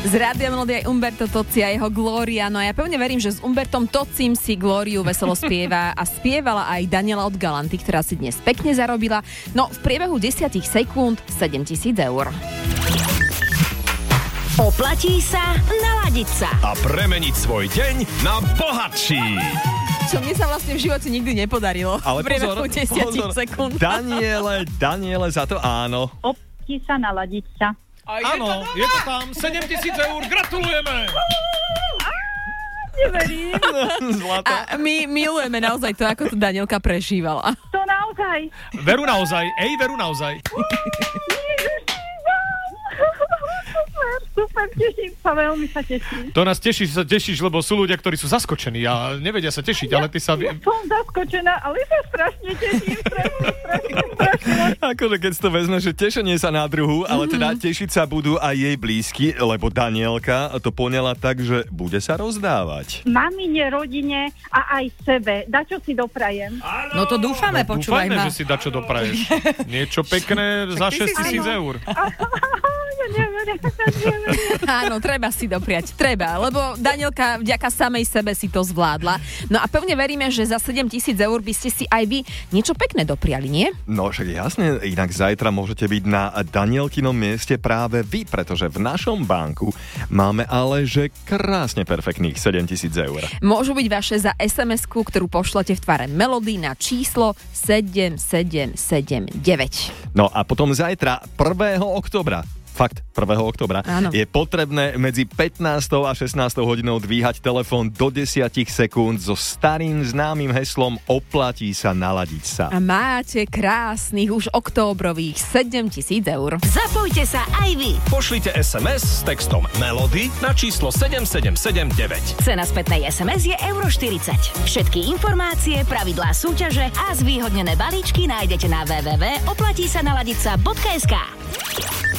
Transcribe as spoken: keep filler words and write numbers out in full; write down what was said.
Z Rádia Melody aj Umberto Tozzi a jeho Gloria. No a ja pevne verím, že s Umbertom Tozzim si Glóriu veselo spieva a spievala aj Daniela od Galanty, ktorá si dnes pekne zarobila. No v priebehu desať sekúnd sedemtisíc eur. Oplatí sa naladiť sa a premeniť svoj deň na bohatší. Čo mne sa vlastne v živote nikdy nepodarilo. Ale v priebehu pozor, desať pozor. sekúnd. Daniele, Daniele, za to áno. Oplatí sa naladiť sa. Áno, je to tam, sedemtisíc eur, gratulujeme! Neverím. Zlata. A my milujeme naozaj to, ako to Danielka prežívala. To naozaj. Veru naozaj, ej, veru naozaj. Super, super, teším sa, veľmi sa teším. To nás teší, že sa tešíš, lebo sú ľudia, ktorí sú zaskočení a nevedia sa tešiť, ale ty sa... Ja som zaskočená, ale sa strašne teším, strašne, strašne, strašne. Akože keď si to vezme, že tešenie sa na druhu, ale teda tešiť sa budú aj jej blízky, lebo Danielka to poňala tak, že bude sa rozdávať. Mamine, rodine a aj sebe. Dačo si doprajem. No to dúfame, No, počúvaj dúfajme, ma. že si dačo dopraješ. Niečo pekné za šesťtisíc eur. Ja neverím, ja neverím. Áno, treba si dopriať, treba, lebo Danielka vďaka samej sebe si to zvládla. No a pevne veríme, že za sedemtisíc eur by ste si aj vy niečo pekné dopriali, nie? No však jasne, inak zajtra môžete byť na Danielkinom mieste práve vy, pretože v našom banku máme ale že krásne perfektných sedemtisíc eur. Môžu byť vaše za es em esku, ktorú pošlete v tvare Melody na číslo sedem sedem sedem deväť. No a potom zajtra prvého októbra, fakt prvého októbra, Áno. je potrebné medzi pätnástou a šestnástou hodinou dvíhať telefón do desať sekúnd so starým známym heslom Oplatí sa naladiť sa. A máte krásnych už októbrových sedemtisíc eur. Zapojte sa aj vy. Pošlite es em es s textom Melody na číslo sedem sedem sedem deväť. Cena spätnej es em es je euro štyridsať. Všetky informácie, pravidlá súťaže a zvýhodnené balíčky nájdete na w w w bodka oplatí sa naladiť sa bodka es ká.